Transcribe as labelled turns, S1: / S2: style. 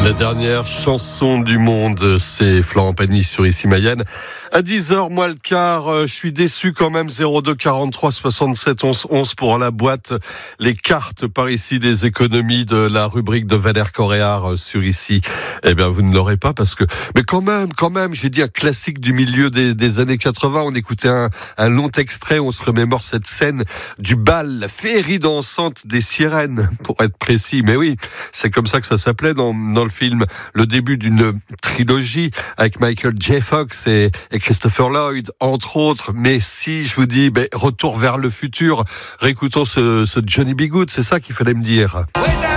S1: La dernière chanson du monde, c'est Florent Pagny sur Ici Mayenne. À 10h, moi le quart, je suis déçu quand même, 02 43 67 11 11 pour la boîte. Les cartes par ici des économies de la rubrique de Valère Coréard sur Ici. Eh bien, vous ne l'aurez pas parce que... Mais quand même, j'ai dit un classique du milieu des années 80. On écoutait un long extrait, on se remémore cette scène du bal, la féerie dansante des sirènes, pour être précis. Mais oui, c'est comme ça que ça s'appelait dans le film. Le début d'une trilogie avec Michael J. Fox et Christopher Lloyd, entre autres. Mais si je vous dis, retour vers le futur, réécoutons ce Johnny B. Goode, c'est ça qu'il fallait me dire.